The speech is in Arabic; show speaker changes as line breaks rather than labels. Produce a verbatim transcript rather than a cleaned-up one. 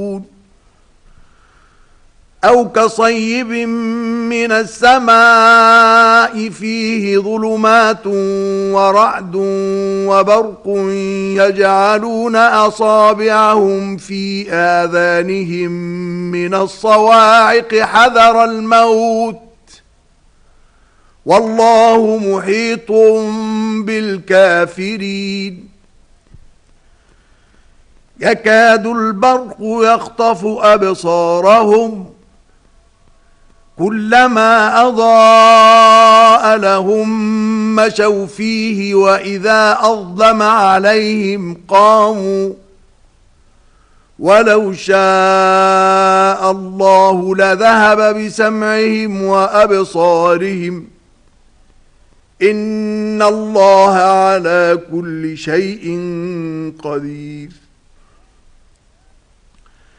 أو كصيب من السماء فيه ظلمات ورعد وبرق يجعلون أصابعهم في آذانهم من الصواعق حذر الموت والله محيط بالكافرين يكاد البرق يخطف أبصارهم كلما أضاء لهم مشوا فيه وإذا أظلم عليهم قاموا ولو شاء الله لذهب بسمعهم وأبصارهم إن الله على كل شيء قدير